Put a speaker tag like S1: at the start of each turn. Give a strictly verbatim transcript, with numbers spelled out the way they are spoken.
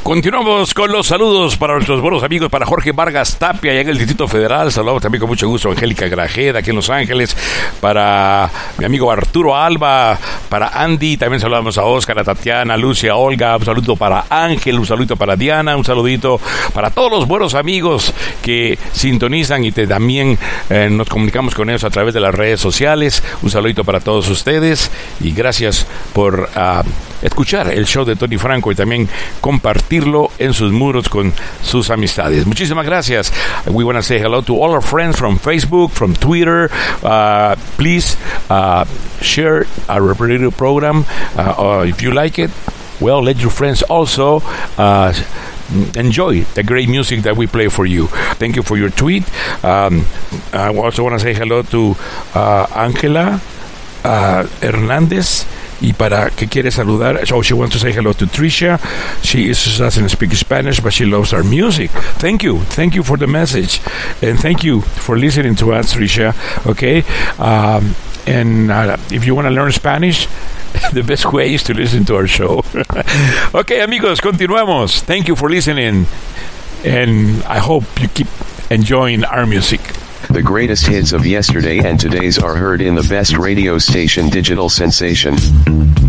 S1: Continuamos con los saludos para nuestros buenos amigos, para Jorge Vargas Tapia, allá en el Distrito Federal. Saludamos también con mucho gusto a Angélica Grajeda, aquí en Los Ángeles. Para mi amigo Arturo Alba, para Andy, también saludamos a Oscar, a Tatiana, a Lucia, a Olga. Un saludo para Ángel, un saludito para Diana, un saludito para todos los buenos amigos que sintonizan y te, también eh, nos comunicamos con ellos a través de las redes sociales. Un saludito para todos ustedes y gracias por uh, escuchar el show de Tony Franco y también compartirlo en sus muros con sus amistades. Muchísimas gracias. We want to say hello to all our friends from Facebook, from Twitter. Uh, please uh, share our radio program. Uh, uh, if you like it, well, let your friends also uh, enjoy the great music that we play for you. Thank you for your tweet. Um, I also want to say hello to uh, Angela uh, Hernandez. Y para que quiere saludar, so she wants to say hello to Tricia. She is, doesn't speak Spanish, but she loves our music. Thank you, thank you for the message, and thank you for listening to us, Tricia. Okay, um, and uh, if you want to learn Spanish, the best way is to listen to our show. Okay, amigos, continuamos. Thank you for listening, and I hope you keep enjoying our music.
S2: The greatest hits of yesterday and today's are heard in the best radio station, Digital Sensation.